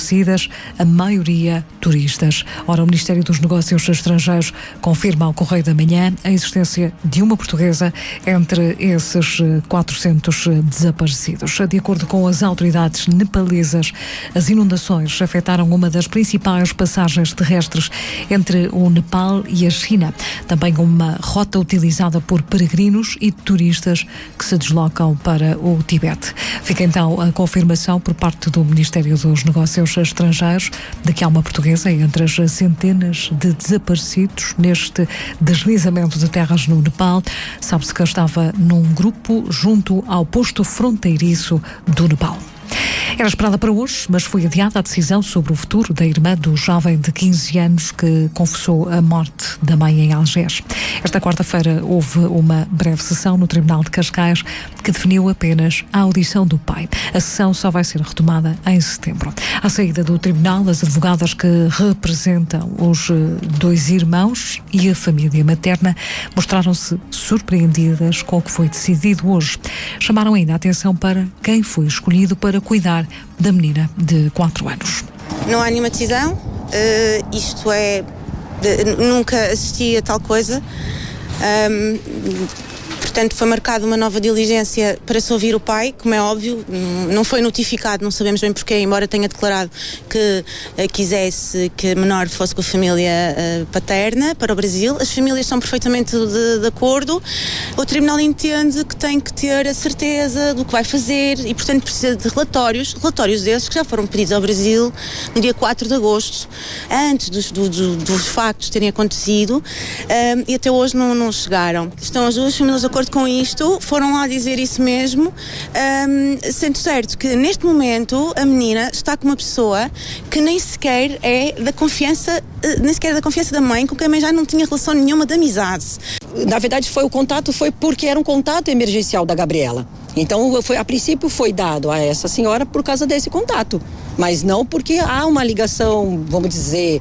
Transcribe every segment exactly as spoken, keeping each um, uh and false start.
desaparecidas, a maioria turistas. Ora, o Ministério dos Negócios Estrangeiros confirma ao Correio da Manhã a existência de uma portuguesa entre esses quatrocentos desaparecidos. De acordo com as autoridades nepalesas, as inundações afetaram uma das principais passagens terrestres entre o Nepal e a China. Também uma rota utilizada por peregrinos e turistas que se deslocam para o Tibete. Fica então a confirmação por parte do Ministério dos Negócios Estrangeiros de que há uma portuguesa entre as centenas de desaparecidos neste deslizamento de terras no Nepal. Sabe-se que estava num grupo junto ao posto fronteiriço do Nepal. Era esperada para hoje, mas foi adiada a decisão sobre o futuro da irmã do jovem de quinze anos que confessou a morte da mãe em Algés. Esta quarta-feira houve uma breve sessão no Tribunal de Cascais que definiu apenas a audição do pai. A sessão só vai ser retomada em setembro. À saída do tribunal, as advogadas que representam os dois irmãos e a família materna mostraram-se surpreendidas com o que foi decidido hoje. Chamaram ainda a atenção para quem foi escolhido para cuidar da menina de quatro anos. Não há nenhuma decisão, uh, isto é, de, nunca assisti a tal coisa, um, portanto foi marcada uma nova diligência para se ouvir o pai, como é óbvio, não foi notificado, não sabemos bem porquê, embora tenha declarado que uh, quisesse que a menor fosse com a família uh, paterna para o Brasil. As famílias são perfeitamente de, de acordo, o Tribunal entende que tem que ter a certeza do que vai fazer e, portanto, precisa de relatórios, relatórios desses que já foram pedidos ao Brasil no dia quatro de agosto, antes dos, do, do, dos factos terem acontecido, um, e até hoje não, não chegaram. Estão as duas famílias de acordo com isto, foram lá dizer isso mesmo, um, sendo certo que neste momento a menina está com uma pessoa que nem sequer é da confiança, nem sequer é da confiança da mãe, com quem a mãe já não tinha relação nenhuma de amizade. Na verdade, foi o contato foi porque era um contato emergencial da Gabriela. Então, foi, a princípio foi dado a essa senhora por causa desse contato, mas não porque há uma ligação, vamos dizer,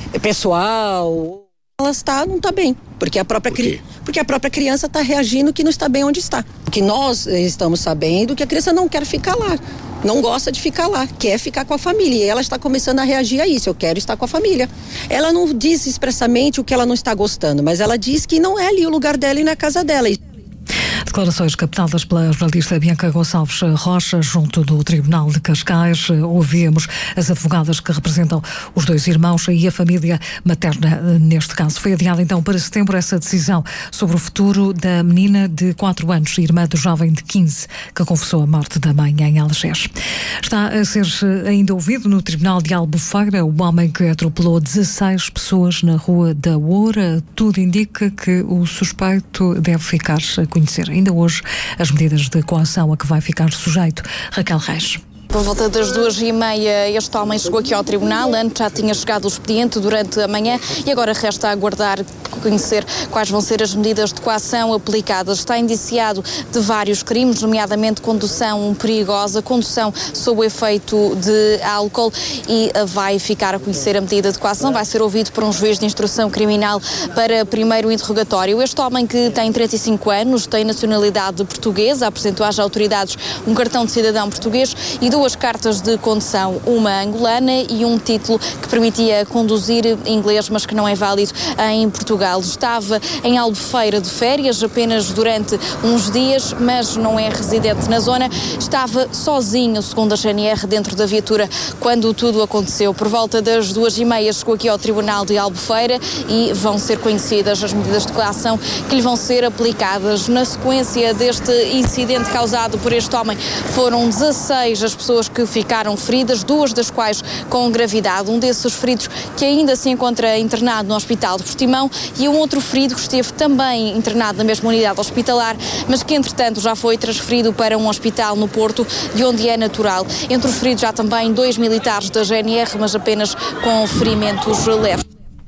pessoal. Ela está, não está bem, porque a própria, cri... porque a própria criança está reagindo que não está bem onde está. Que nós estamos sabendo que a criança não quer ficar lá, não gosta de ficar lá, quer ficar com a família. E ela está começando a reagir a isso, eu quero estar com a família. Ela não diz expressamente o que ela não está gostando, mas ela diz que não é ali o lugar dela e na casa dela. Declarações captadas pela jornalista Bianca Gonçalves Rocha junto do Tribunal de Cascais. Ouvimos as advogadas que representam os dois irmãos e a família materna neste caso. Foi adiada então para setembro essa decisão sobre o futuro da menina de quatro anos, irmã do jovem de quinze, que confessou a morte da mãe em Algés. Está a ser ainda ouvido no Tribunal de Albufeira o homem que atropelou dezasseis pessoas na Rua da Oura. Tudo indica que o suspeito deve ficar a conhecer ainda hoje as medidas de coação a que vai ficar sujeito. Raquel Reis. Por volta das duas e meia, este homem chegou aqui ao tribunal. Antes já tinha chegado o expediente durante a manhã e agora resta aguardar conhecer quais vão ser as medidas de coação aplicadas. Está indiciado de vários crimes, nomeadamente condução perigosa, condução sob o efeito de álcool, e vai ficar a conhecer a medida de coação. Vai ser ouvido por um juiz de instrução criminal para primeiro interrogatório. Este homem, que tem trinta e cinco anos, tem nacionalidade portuguesa, apresentou às autoridades um cartão de cidadão português e duas cartas de condução, uma angolana e um título que permitia conduzir inglês, mas que não é válido em Portugal. Estava em Albufeira de férias apenas durante uns dias, mas não é residente na zona. Estava sozinho, segundo a G N R, dentro da viatura quando tudo aconteceu. Por volta das duas e meia chegou aqui ao Tribunal de Albufeira e vão ser conhecidas as medidas de coação que lhe vão ser aplicadas. Na sequência deste incidente causado por este homem, foram dezasseis as pessoas que ficaram feridas, duas das quais com gravidade. Um desses feridos que ainda se encontra internado no Hospital de Portimão e um outro ferido que esteve também internado na mesma unidade hospitalar, mas que entretanto já foi transferido para um hospital no Porto, de onde é natural. Entre os feridos já também dois militares da G N R, mas apenas com ferimentos leves.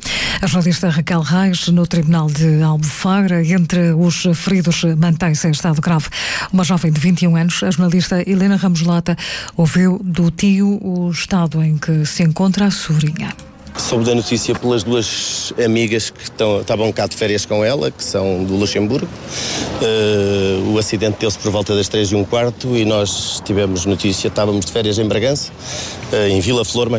A jornalista Raquel Reis, no Tribunal de Albufeira. Entre os feridos mantém-se em estado grave uma jovem de vinte e um anos. A jornalista Helena Ramos Lota ouviu do tio o estado em que se encontra a sobrinha. Soube da notícia pelas duas amigas que estão, estavam cá de férias com ela, que são do Luxemburgo. Uh, o acidente deu-se por volta das três e um quarto e nós tivemos notícia, estávamos de férias em Bragança, uh, em Vila Flor, mas